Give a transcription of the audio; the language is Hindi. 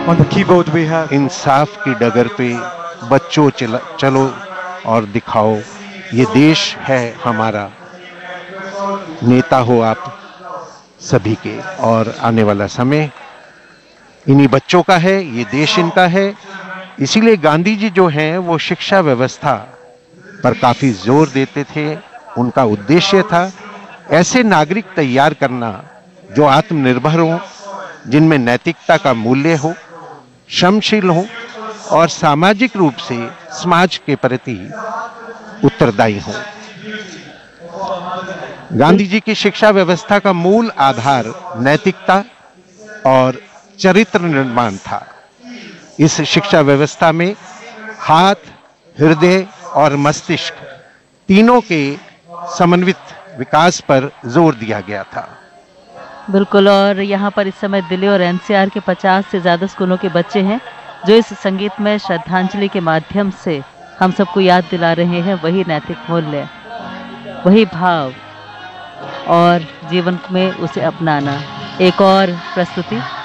On the keyboard we have इंसाफ की डगर पे बच्चों चलो और दिखाओ, ये देश है हमारा, नेता हो आप सभी के। और आने वाला समय इन्हीं बच्चों का है, ये देश इनका है। इसीलिए गांधी जी जो हैं वो शिक्षा व्यवस्था पर काफी जोर देते थे। उनका उद्देश्य था ऐसे नागरिक तैयार करना जो आत्मनिर्भर हों, जिनमें नैतिकता का मूल्य हो, श्रमशील हों और सामाजिक रूप से समाज के प्रति उत्तरदायी हों। गांधी जी की शिक्षा व्यवस्था का मूल आधार नैतिकता और चरित्र निर्माण था। इस शिक्षा व्यवस्था में हाथ, हृदय और मस्तिष्क तीनों के समन्वित विकास पर जोर दिया गया था। बिल्कुल। और यहाँ पर इस समय दिल्ली और एनसीआर के 50 से ज़्यादा स्कूलों के बच्चे हैं जो इस संगीत में श्रद्धांजलि के माध्यम से हम सबको याद दिला रहे हैं वही नैतिक मूल्य, वही भाव और जीवन में उसे अपनाना। एक और प्रस्तुति